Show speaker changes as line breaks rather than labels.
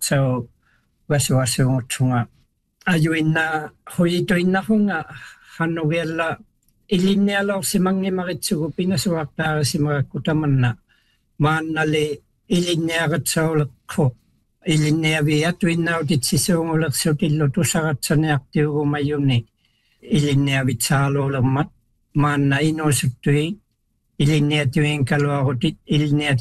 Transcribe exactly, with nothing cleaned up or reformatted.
so wasuasungutunga ayuinna huitoinna hunga hanugella ilinealo simangi maritsugu pinasuakta simakutamanna maannali ilinearatsaulakko ilineaviatuinnautitsisungulersutillu tusaratsaniartiugumayuni ilineavitsaaluulermat maanna inuusuttui ilineatuinkaluarutit ilineat